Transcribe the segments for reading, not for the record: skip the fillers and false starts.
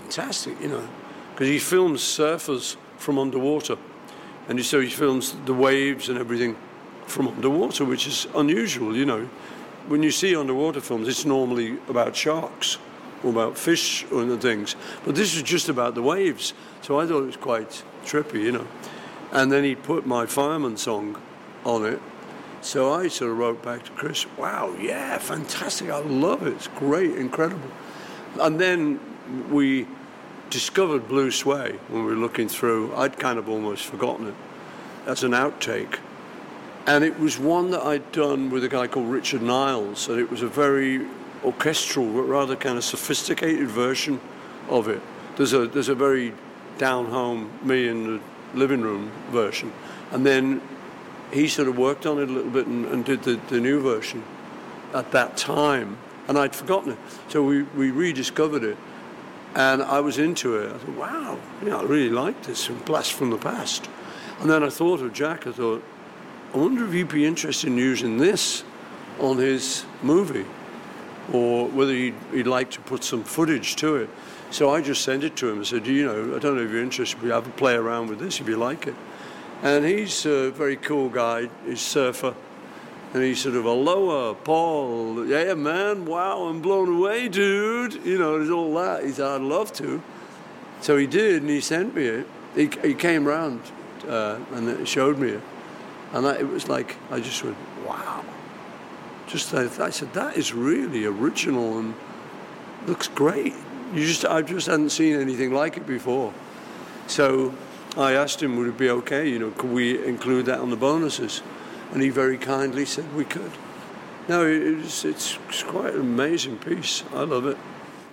fantastic, because he films surfers from underwater. And so he films the waves and everything from underwater, which is unusual, When you see underwater films, it's normally about sharks or about fish and things. But this was just about the waves. So I thought it was quite trippy, And then he put my Fireman song on it. So I sort of wrote back to Chris, wow, yeah, fantastic, I love it, it's great, incredible. And then we discovered Blue Sway when we were looking through. I'd kind of almost forgotten it as an outtake. And it was one that I'd done with a guy called Richard Niles, and it was a very orchestral, but rather kind of sophisticated version of it. There's a very down-home, me in the living room version. And then he sort of worked on it a little bit and did the new version at that time. And I'd forgotten it. So we rediscovered it. And I was into it. I thought, wow, I really like this, and Blast from the Past. And then I thought of Jack. I thought, I wonder if he'd be interested in using this on his movie, or whether he'd like to put some footage to it. So I just sent it to him and said, I don't know if you're interested, but have a play around with this if you like it. And he's a very cool guy. He's a surfer. And he's sort of, aloha, Paul. Yeah, man, wow, I'm blown away, dude. There's all that. He said, I'd love to. So he did, and he sent me it. He came round and showed me it. And it was like, I just went, wow. I said, that is really original and looks great. I just hadn't seen anything like it before. So I asked him, would it be okay, could we include that on the bonuses? And he very kindly said we could. No, it's quite an amazing piece. I love it.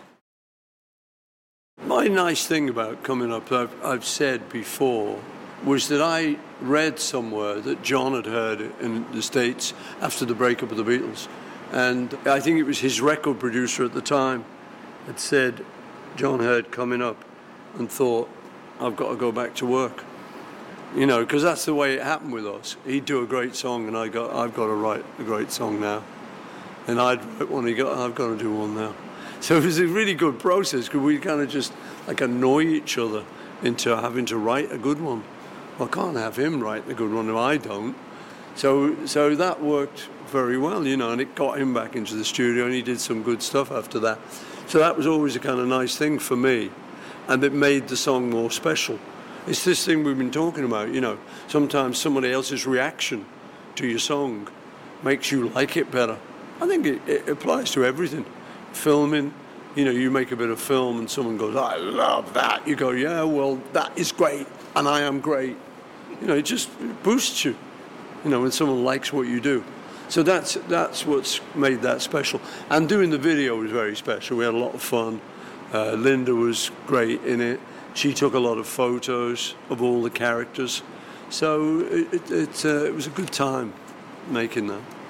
My nice thing about coming up, I've said before, was that I read somewhere that John had heard it in the States after the breakup of the Beatles. And I think it was his record producer at the time had said, John heard Coming Up and thought, I've got to go back to work. Because that's the way it happened with us. He'd do a great song, and I've got to write a great song now. And I'd write one, I've got to do one now. So it was a really good process, because we kind of just annoy each other into having to write a good one. Well, I can't have him write the good one if I don't. So that worked very well, and it got him back into the studio, and he did some good stuff after that. So that was always a kind of nice thing for me, and it made the song more special. It's this thing we've been talking about, Sometimes somebody else's reaction to your song makes you like it better. I think it applies to everything. Filming, you make a bit of film and someone goes, I love that. You go, yeah, well, that is great, and I am great. It just boosts you, when someone likes what you do. So that's what's made that special. And doing the video was very special. We had a lot of fun. Linda was great in it. She took a lot of photos of all the characters. So it was a good time making that.